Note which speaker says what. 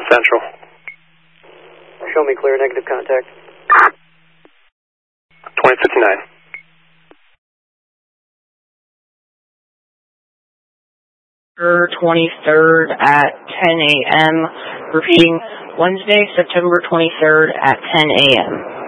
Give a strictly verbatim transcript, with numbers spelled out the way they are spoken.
Speaker 1: Central.
Speaker 2: Show me clear, negative contact.
Speaker 1: twenty fifty-nine.
Speaker 3: twenty-third at ten A M Repeating, Wednesday, September twenty-third at ten A M